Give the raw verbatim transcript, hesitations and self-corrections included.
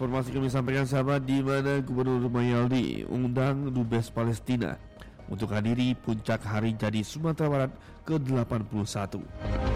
informasi kami sampaikan sahabat, di mana Gubernur Mayaldi undang Dubes Palestina untuk hadiri puncak Hari Jadi Sumatera Barat ke delapan puluh satu.